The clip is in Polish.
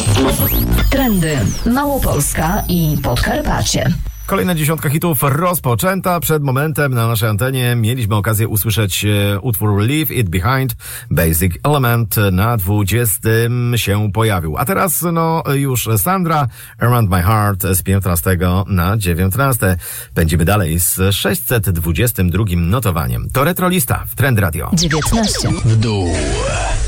Trendy Małopolska i Podkarpacie. Kolejna dziesiątka hitów rozpoczęta. Przed momentem na naszej antenie mieliśmy okazję usłyszeć utwór Leave It Behind. Basic Element na 20 się pojawił. A teraz już Sandra, Around My Heart z 15 na 19. Pędzimy dalej z 622 notowaniem. To Retrolista w Trend Radio. 19 w dół.